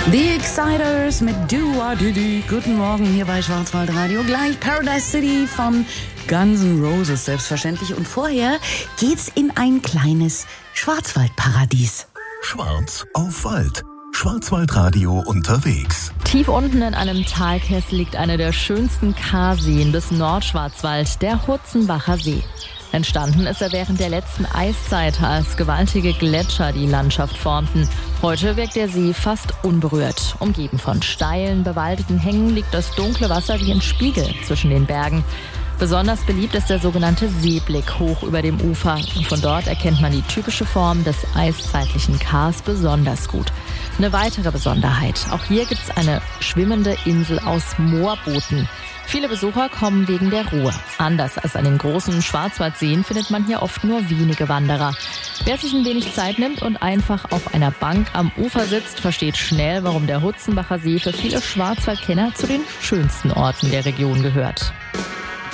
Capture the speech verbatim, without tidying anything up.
The Exciters mit Dua Didi. Guten Morgen hier bei Schwarzwaldradio. Gleich Paradise City von Guns N' Roses selbstverständlich. Und vorher geht's in ein kleines Schwarzwaldparadies. Schwarz auf Wald. Schwarzwaldradio unterwegs. Tief unten in einem Talkessel liegt einer der schönsten Karseen des Nordschwarzwald, der Hutzenbacher See. Entstanden ist er während der letzten Eiszeit, als gewaltige Gletscher die Landschaft formten. Heute wirkt der See fast unberührt. Umgeben von steilen, bewaldeten Hängen liegt das dunkle Wasser wie ein Spiegel zwischen den Bergen. Besonders beliebt ist der sogenannte Seeblick hoch über dem Ufer. Von dort erkennt man die typische Form des eiszeitlichen Kars besonders gut. Eine weitere Besonderheit: Auch hier gibt es eine schwimmende Insel aus Moorbooten. Viele Besucher kommen wegen der Ruhe. Anders als an den großen Schwarzwaldseen findet man hier oft nur wenige Wanderer. Wer sich ein wenig Zeit nimmt und einfach auf einer Bank am Ufer sitzt, versteht schnell, warum der Hutzenbacher See für viele Schwarzwaldkenner zu den schönsten Orten der Region gehört.